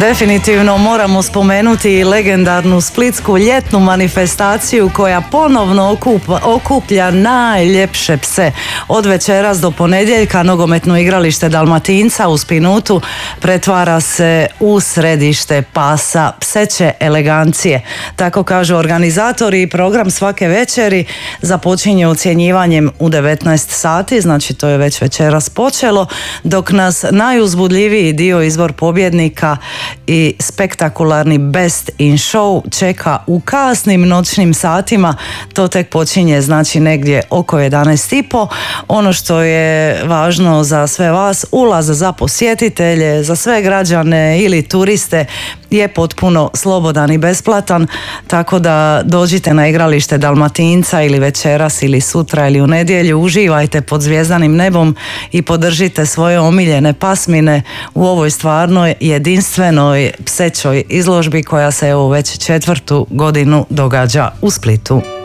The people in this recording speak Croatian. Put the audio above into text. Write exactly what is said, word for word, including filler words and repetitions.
Definitivno moramo spomenuti i legendarnu splitsku ljetnu manifestaciju koja ponovno okupa, okuplja najljepše pse. Od večeras do ponedjeljka nogometno igralište Dalmatinca u Spinutu pretvara se u središte pasa pseće elegancije. Tako kažu organizatori. Program svake večeri započinje ocjenjivanjem u devetnaest sati, znači to je već večeras počelo, dok nas najuzbudljiviji dio, izbor pobjednika i spektakularni Best in Show čeka u kasnim noćnim satima. To tek počinje znači negdje oko jedanaest i po. Ono što je važno za sve vas, ulaz za posjetitelje, za sve građane ili turiste je potpuno slobodan i besplatan, tako da dođite na igralište Dalmatinca ili večeras ili sutra ili u nedjelju, uživajte pod zvjezdanim nebom i podržite svoje omiljene pasmine u ovoj stvarno jedinstvenoj psećoj izložbi koja se evo već četvrtu godinu događa u Splitu.